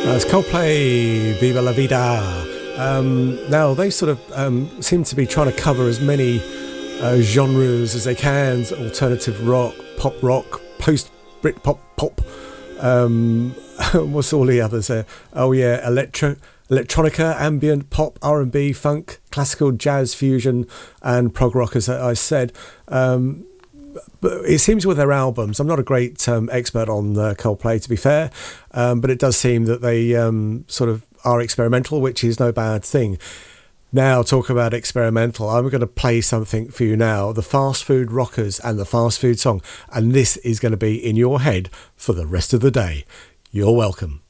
It's Coldplay, Viva la Vida. Now, they sort of seem to be trying to cover as many genres as they can: alternative rock, post-Britpop, pop. What's all the others there? Oh yeah, electronica, ambient, pop, R&B, funk, classical, jazz, fusion, and prog rock, as I said. But it seems with their albums, I'm not a great expert on Coldplay, to be fair, but it does seem that they sort of are experimental, which is no bad thing. Now, talk about experimental. I'm going to play something for you now, the Fast Food Rockers and the Fast Food Song, and this is going to be in your head for the rest of the day. You're welcome.